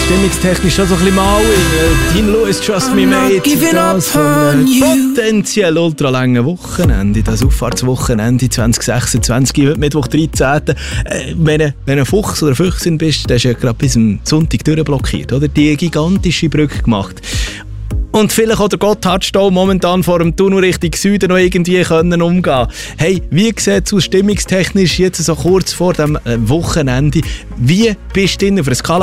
stimmungstechnisch schon so ein bisschen mal in Dean Lewis, Trust Me Mate, das von einem potenziell ultra langen Wochenende, das Auffahrtswochenende 2026, heute Mittwoch 13. Wenn du ein Fuchs oder Füchsin bist, dann hast du ja gerade bis zum Sonntag durchblockiert, oder? Die gigantische Brücke gemacht. Und vielleicht auch der Gotthardstau momentan vor dem Tunnel Richtung Süden noch irgendwie können umgehen. Hey, wie sieht es aus stimmungstechnisch jetzt so kurz vor dem Wochenende? Wie bist du auf einer Skala